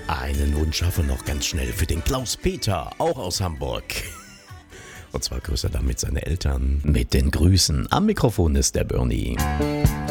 Einen Wunsch schaffe noch ganz schnell für den Klaus-Peter, auch aus Hamburg. Und zwar grüßt er damit seine Eltern. Mit den Grüßen. Am Mikrofon ist der Bernie.